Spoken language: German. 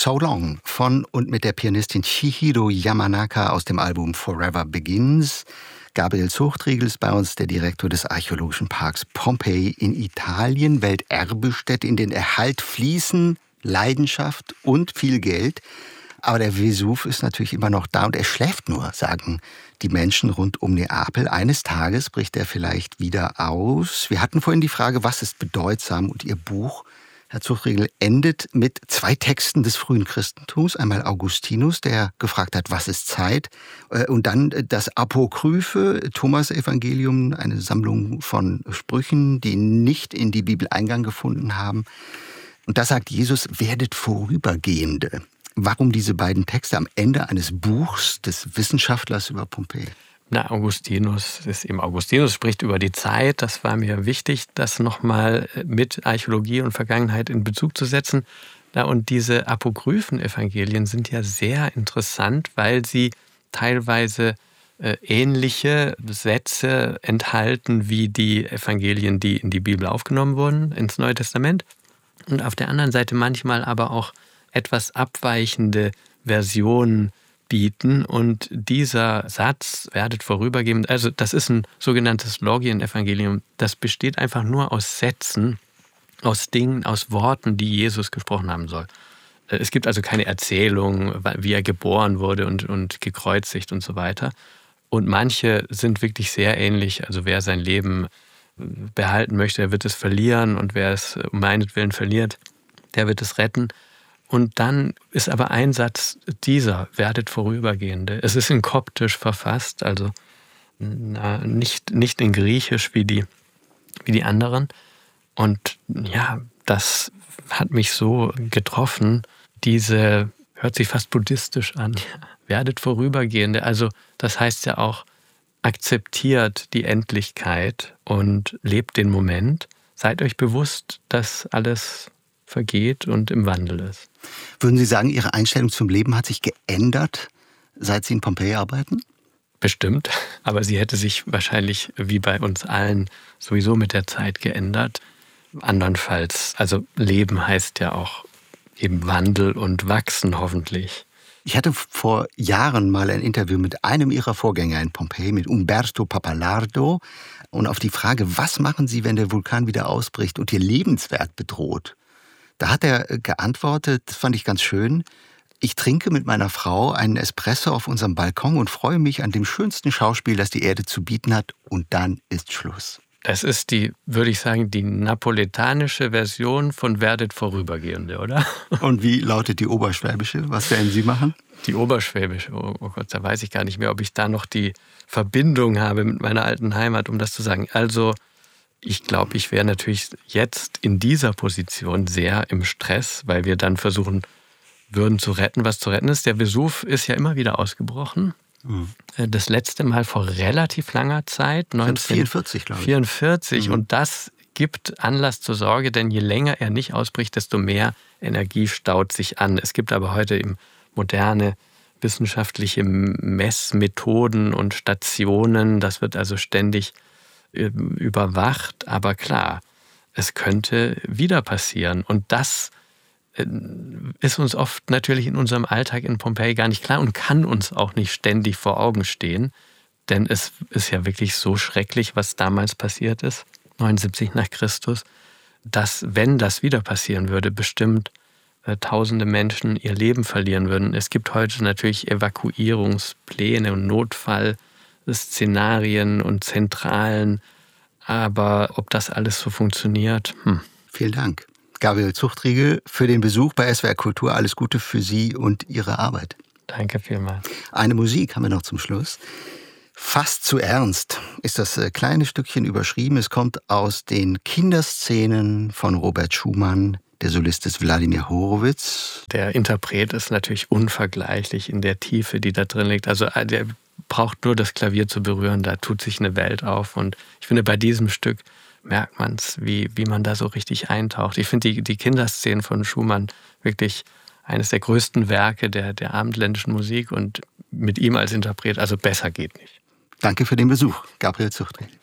So Long von und mit der Pianistin Chihiro Yamanaka aus dem Album Forever Begins. Gabriel Zuchtriegel ist bei uns, der Direktor des Archäologischen Parks Pompeji in Italien, Welterbestätte, in den Erhalt fließen Leidenschaft und viel Geld. Aber der Vesuv ist natürlich immer noch da und er schläft nur, sagen die Menschen rund um Neapel. Eines Tages bricht er vielleicht wieder aus. Wir hatten vorhin die Frage, was ist bedeutsam? Und Ihr Buch, Herr Zuchtriegel, endet mit 2 Texten des frühen Christentums. Einmal Augustinus, der gefragt hat, was ist Zeit? Und dann das Apokryphe, Thomas-Evangelium, eine Sammlung von Sprüchen, die nicht in die Bibel Eingang gefunden haben. Und da sagt Jesus, werdet Vorübergehende. Warum diese beiden Texte am Ende eines Buchs des Wissenschaftlers über Pompeji? Augustinus spricht über die Zeit. Das war mir wichtig, das nochmal mit Archäologie und Vergangenheit in Bezug zu setzen. Und diese Apokryphen-Evangelien sind ja sehr interessant, weil sie teilweise ähnliche Sätze enthalten wie die Evangelien, die in die Bibel aufgenommen wurden, ins Neue Testament. Und auf der anderen Seite manchmal aber auch etwas abweichende Versionen bieten. Und dieser Satz, werdet vorübergehend, also das ist ein sogenanntes Logien-Evangelium, das besteht einfach nur aus Sätzen, aus Dingen, aus Worten, die Jesus gesprochen haben soll. Es gibt also keine Erzählung, wie er geboren wurde und gekreuzigt und so weiter. Und manche sind wirklich sehr ähnlich. Also wer sein Leben behalten möchte, der wird es verlieren. Und wer es um meinetwillen verliert, der wird es retten. Und dann ist aber ein Satz dieser, werdet Vorübergehende. Es ist in Koptisch verfasst, also nicht in Griechisch wie die anderen. Und ja, das hat mich so getroffen. Diese, hört sich fast buddhistisch an, werdet Vorübergehende. Also das heißt ja auch, akzeptiert die Endlichkeit und lebt den Moment. Seid euch bewusst, dass alles vergeht und im Wandel ist. Würden Sie sagen, Ihre Einstellung zum Leben hat sich geändert, seit Sie in Pompeji arbeiten? Bestimmt, aber sie hätte sich wahrscheinlich, wie bei uns allen, sowieso mit der Zeit geändert. Andernfalls, also Leben heißt ja auch eben Wandel und Wachsen hoffentlich. Ich hatte vor Jahren mal ein Interview mit einem Ihrer Vorgänger in Pompeji, mit Umberto Pappalardo. Und auf die Frage, was machen Sie, wenn der Vulkan wieder ausbricht und Ihr Lebenswerk bedroht? Da hat er geantwortet, das fand ich ganz schön, ich trinke mit meiner Frau einen Espresso auf unserem Balkon und freue mich an dem schönsten Schauspiel, das die Erde zu bieten hat, und dann ist Schluss. Das ist würde ich sagen, die napoletanische Version von werdet Vorübergehende, oder? Und wie lautet die oberschwäbische? Was werden Sie machen? Die oberschwäbische, oh Gott, da weiß ich gar nicht mehr, ob ich da noch die Verbindung habe mit meiner alten Heimat, um das zu sagen. Also, ich glaube, ich wäre natürlich jetzt in dieser Position sehr im Stress, weil wir dann versuchen würden zu retten, was zu retten ist. Der Vesuv ist ja immer wieder ausgebrochen. Mhm. Das letzte Mal vor relativ langer Zeit, 1944, glaube ich. 1944. Mhm. Und das gibt Anlass zur Sorge, denn je länger er nicht ausbricht, desto mehr Energie staut sich an. Es gibt aber heute eben moderne wissenschaftliche Messmethoden und Stationen. Das wird also ständig überwacht, aber klar, es könnte wieder passieren. Und das ist uns oft natürlich in unserem Alltag in Pompeji gar nicht klar und kann uns auch nicht ständig vor Augen stehen. Denn es ist ja wirklich so schrecklich, was damals passiert ist, 79 nach Christus, dass, wenn das wieder passieren würde, bestimmt tausende Menschen ihr Leben verlieren würden. Es gibt heute natürlich Evakuierungspläne und Notfallszenarien und Zentralen. Aber ob das alles so funktioniert? Vielen Dank, Gabriel Zuchtriegel, für den Besuch bei SWR Kultur. Alles Gute für Sie und Ihre Arbeit. Danke vielmals. Eine Musik haben wir noch zum Schluss. Fast zu ernst ist das kleine Stückchen überschrieben. Es kommt aus den Kinderszenen von Robert Schumann. Der Solist ist Wladimir Horowitz. Der Interpret ist natürlich unvergleichlich in der Tiefe, die da drin liegt. Also der braucht nur das Klavier zu berühren, da tut sich eine Welt auf. Und ich finde, bei diesem Stück merkt man es, wie man da so richtig eintaucht. Ich finde die Kinderszenen von Schumann wirklich eines der größten Werke der abendländischen Musik und mit ihm als Interpret, also besser geht nicht. Danke für den Besuch, Gabriel Zuchtriegel.